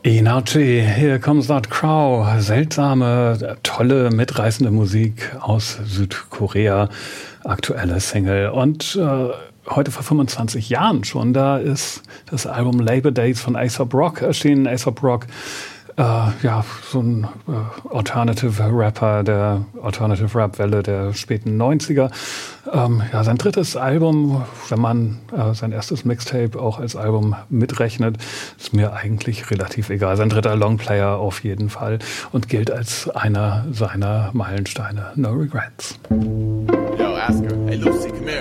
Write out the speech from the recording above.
Inachi, Here Comes That Crow. Seltsame, tolle, mitreißende Musik aus Südkorea. Aktuelle Single. Und heute vor 25 Jahren schon, da ist das Album Labor Days von A$AP Rock erschienen. A$AP Rock, so ein Alternative Rapper der Alternative Rap-Welle der späten 90er. Sein drittes Album, wenn man sein erstes Mixtape auch als Album mitrechnet, ist mir eigentlich relativ egal. Sein dritter Longplayer auf jeden Fall und gilt als einer seiner Meilensteine. No Regrets. Yo, ask her. Hey, Lucy, come here.